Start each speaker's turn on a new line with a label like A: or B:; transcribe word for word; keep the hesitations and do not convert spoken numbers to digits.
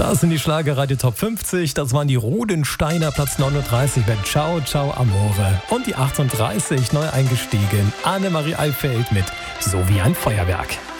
A: Das sind die Schlagerradio Top fünfzig. Das waren die Rodensteiner, Platz neununddreißig mit Ciao, Ciao, Amore. Und die achtunddreißig, neu eingestiegen, Annemarie Alfeld mit So wie ein Feuerwerk.